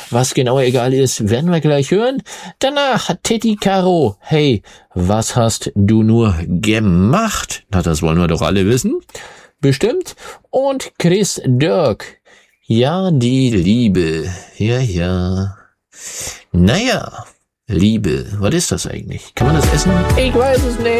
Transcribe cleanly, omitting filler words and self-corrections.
was genau egal ist, werden wir gleich hören. Danach hat Teddy Caro. Hey, was hast du nur gemacht? Na, das wollen wir doch alle wissen. Bestimmt. Und Chris Dirk. Ja, die Liebe. Ja. Naja, Liebe. Was ist das eigentlich? Kann man das essen? Ich weiß es nicht.